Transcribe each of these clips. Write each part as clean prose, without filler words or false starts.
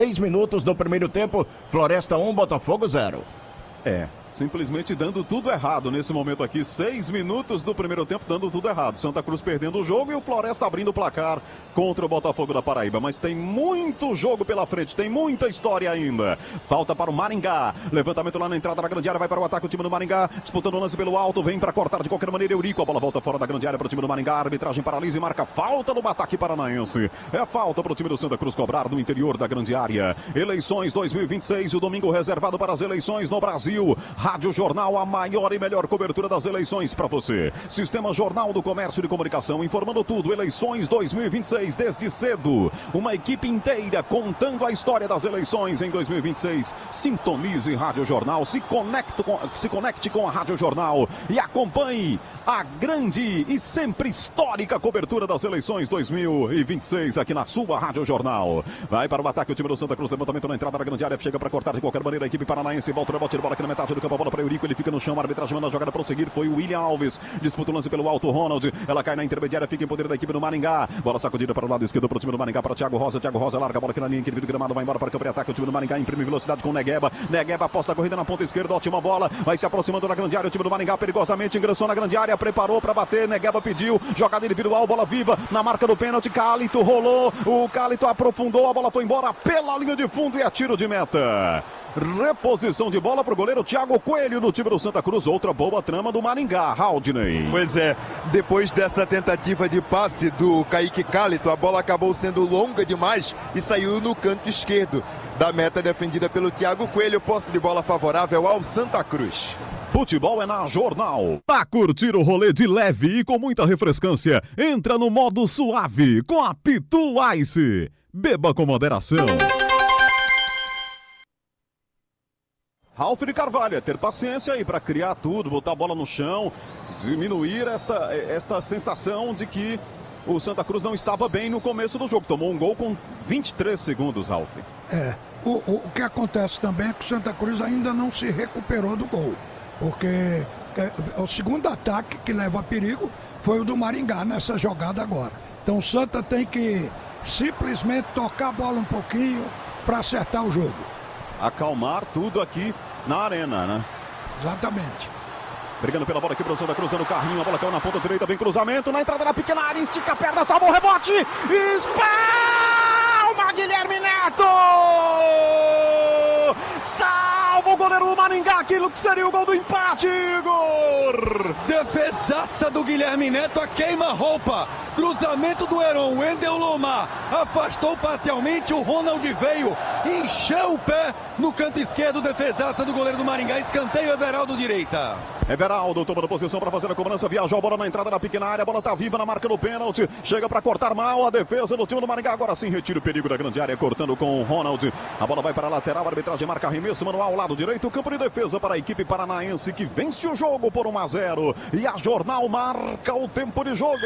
6 minutos do primeiro tempo, Floresta 1, Botafogo 0. Simplesmente dando tudo errado nesse momento aqui. 6 minutos do primeiro tempo dando tudo errado. Santa Cruz perdendo o jogo e o Floresta abrindo o placar contra o Botafogo da Paraíba. Mas tem muito jogo pela frente, tem muita história ainda. Falta para o Maringá. Levantamento lá na entrada da grande área, vai para o ataque o time do Maringá. Disputando o lance pelo alto, vem para cortar de qualquer maneira Eurico. A bola volta fora da grande área para o time do Maringá. A arbitragem paralisa e marca falta no ataque paranaense. É falta para o time do Santa Cruz cobrar no interior da grande área. Eleições 2026, o domingo reservado para as eleições no Brasil. Rádio Jornal, a maior e melhor cobertura das eleições para você. Sistema Jornal do Comércio e de Comunicação, informando tudo. Eleições 2026, desde cedo. Uma equipe inteira contando a história das eleições em 2026. Sintonize Rádio Jornal, se conecte com a Rádio Jornal e acompanhe a grande e sempre histórica cobertura das eleições 2026 aqui na sua Rádio Jornal. Vai para o ataque o time do Santa Cruz, levantamento na entrada da grande área, chega para cortar de qualquer maneira a equipe paranaense, volta o rebote de bola aqui na metade do campo, a bola para Eurico, ele fica no chão, a arbitragem manda a jogada prosseguir, foi o William Alves, disputa o lance pelo alto, Ronald, ela cai na intermediária, fica em poder da equipe do Maringá, bola sacudida para o lado esquerdo para o time do Maringá, para Thiago Rosa larga a bola aqui na linha, aquele gramado, vai embora para o campo de ataque, o time do Maringá imprime velocidade com o Negueba aposta a corrida na ponta esquerda, ótima bola, vai se aproximando da grande área, o time do Maringá perigosamente ingressou na grande área, preparou para bater, Negueba pediu, jogada individual, bola viva, na marca do pênalti, Cálito rolou, o Cálito aprofundou, a bola foi embora pela linha de fundo e é tiro de meta. Reposição de bola para o goleiro Thiago Coelho no time do Santa Cruz. Outra boa trama do Maringá, Haldney. Pois é, depois dessa tentativa de passe do Kaique Cálito, a bola acabou sendo longa demais e saiu no canto esquerdo da meta defendida pelo Thiago Coelho. Posse de bola favorável ao Santa Cruz. Futebol é na Jornal. Pra curtir o rolê de leve e com muita refrescância, entra no modo suave com a Pitu Ice. Beba com moderação. Ralf de Carvalho, é ter paciência aí para criar tudo, botar a bola no chão, diminuir esta sensação de que o Santa Cruz não estava bem no começo do jogo. Tomou um gol com 23 segundos, Ralf. O que acontece também é que o Santa Cruz ainda não se recuperou do gol. Porque o segundo ataque que leva a perigo foi o do Maringá nessa jogada agora. Então o Santa tem que simplesmente tocar a bola um pouquinho para acertar o jogo. Acalmar tudo aqui na arena, né? Exatamente. Brigando pela bola aqui pro Santa Cruz, dando carrinho, a bola caiu na ponta direita, vem cruzamento, na entrada da pequena área, estica a perna, salva o rebote, espalma Guilherme Neto! Salva o goleiro do Maringá, aquilo que seria o gol do empate, Igor! Defesaça do Guilherme Neto, a queima-roupa, cruzamento do Heron, Wendel Lomar, afastou parcialmente, o Ronald veio, encheu o pé no canto esquerdo, defesaça do goleiro do Maringá, escanteio Everaldo direita. Everaldo tomando posição para fazer a cobrança, viajou a bola na entrada da pequena área, a bola tá viva na marca do pênalti, chega para cortar mal a defesa do time do Maringá, agora sim retira o perigo da grande área, cortando com o Ronald, a bola vai para a lateral, a arbitragem marca arremesso manual, lado direito, campo de defesa para a equipe paranaense que vence o jogo por 1-0 e a Jornal marca o tempo de jogo.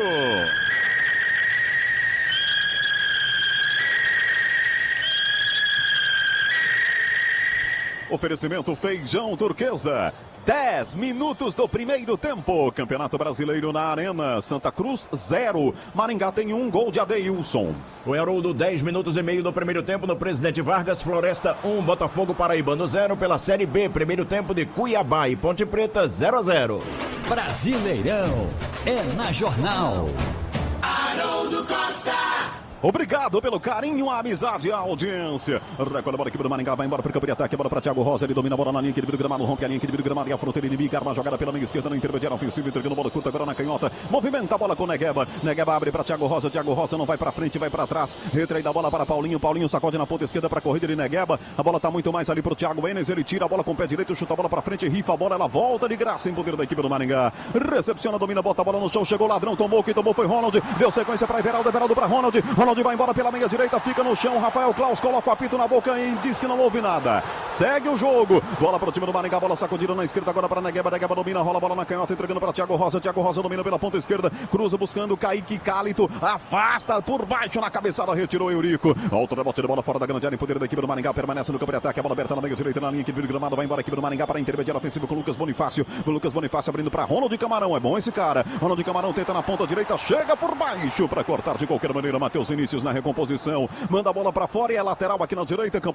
Oferecimento Feijão Turquesa. 10 minutos do primeiro tempo. Campeonato Brasileiro na Arena. Santa Cruz 0. Maringá tem 1 gol de Adeilson. O Haroldo, 10 minutos e meio do primeiro tempo no Presidente Vargas. Floresta 1, Botafogo Paraibano 0 pela Série B. Primeiro tempo de Cuiabá e Ponte Preta 0-0. Brasileirão é na Jornal. Haroldo Costa. Obrigado pelo carinho, a amizade e a audiência. Recolhe a bola aqui do Maringá, vai embora para o campo de ataque. A bola para Thiago Rosa, ele domina a bola na linha, aquele do gramado, rompe a linha, aquele do gramado e a fronteira inimiga. Arma a jogada pela meia esquerda na intermediária ofensiva, entregando a bola curta agora na canhota. Movimenta a bola com o Negueba. Negueba abre para Thiago Rosa não vai para frente, vai para trás. Retrai da bola para Paulinho. Paulinho sacode na ponta esquerda para a corrida de Negueba. A bola está muito mais ali para o Thiago Enes. Ele tira a bola com o pé direito, chuta a bola para frente, rifa a bola, ela volta de graça em poder da equipe do Maringá. Recepciona, domina, bota a bola no chão, chegou o ladrão, tomou, quem tomou foi Ronald. Deu sequência para Everaldo, Everaldo para Ronald. Ronald vai embora pela meia direita, fica no chão, Rafael Claus coloca o apito na boca e diz que não houve nada. Segue o jogo, bola para o time do Maringá, bola sacudida na esquerda agora para Negueba, Negueba domina, rola a bola na canhota, entregando para Thiago Rosa domina pela ponta esquerda, cruza buscando Kaique Cálito, afasta por baixo na cabeçada, retirou Eurico, outro rebote de bola fora da grande área em poder da equipe do Maringá, permanece no campo de ataque, a bola aberta na meia direita na linha, equipe do gramado, vai embora a equipe do Maringá para a intermediária ofensiva com Lucas Bonifácio, abrindo para Ronald Camarão, é bom esse cara, Ronald Camarão tenta na ponta direita, chega por baixo para cortar de qualquer maneira, Matheus Vinícius Vinícius na recomposição. Manda a bola para fora e é lateral aqui na direita.